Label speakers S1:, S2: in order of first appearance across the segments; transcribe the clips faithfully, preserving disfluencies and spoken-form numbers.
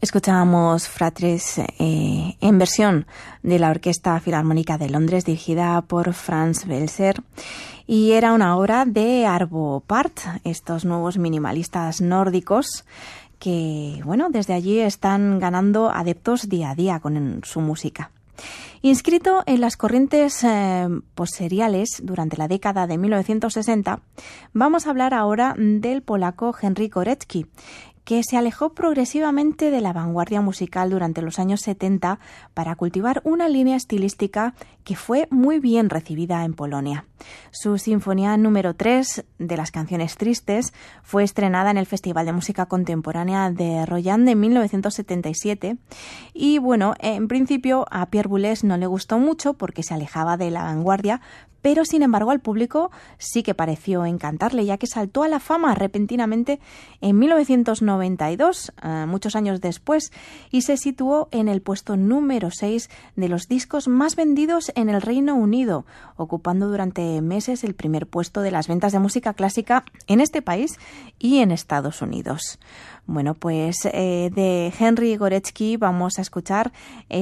S1: Escuchábamos Fratres eh, en versión de la Orquesta Filarmónica de Londres, dirigida por Franz Welser, y era una obra de Arvo Pärt, estos nuevos minimalistas nórdicos que, bueno, desde allí están ganando adeptos día a día con su música. Inscrito en las corrientes eh, postseriales durante la década de mil novecientos sesenta, vamos a hablar ahora del polaco Henryk Górecki, que se alejó progresivamente de la vanguardia musical durante los años setenta para cultivar una línea estilística que fue muy bien recibida en Polonia. Su sinfonía número tres de las canciones tristes fue estrenada en el Festival de Música Contemporánea de Royan de mil novecientos setenta y siete y, bueno, en principio a Pierre Boulez no le gustó mucho porque se alejaba de la vanguardia, pero sin embargo al público sí que pareció encantarle, ya que saltó a la fama repentinamente en mil novecientos noventa y dos, eh, muchos años después, y se situó en el puesto número seis de los discos más vendidos en el Reino Unido, ocupando durante meses el primer puesto de las ventas de música clásica en este país y en Estados Unidos. Bueno, pues eh, de Henryk Górecki vamos a escuchar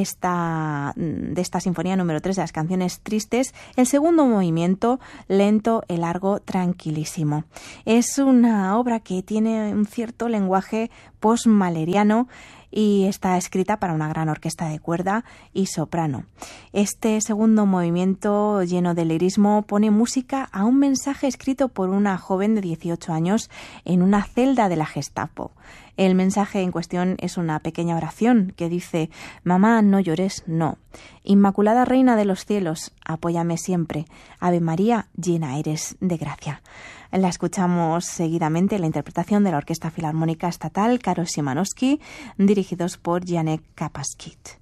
S1: esta, de esta sinfonía número tres de las canciones tristes, el segundo movimiento, lento y largo, tranquilísimo. Es una obra que tiene un cierto lenguaje postmaleriano y está escrita para una gran orquesta de cuerda y soprano. Este segundo movimiento, lleno de lirismo, pone música a un mensaje escrito por una joven de dieciocho años en una celda de la Gestapo. El mensaje en cuestión es una pequeña oración que dice: «Mamá, no llores, no. Inmaculada Reina de los cielos, apóyame siempre. Ave María, llena eres de gracia». La escuchamos seguidamente en la interpretación de la Orquesta Filarmónica Estatal Karol Szymanowski, dirigidos por Janek Kapaskit.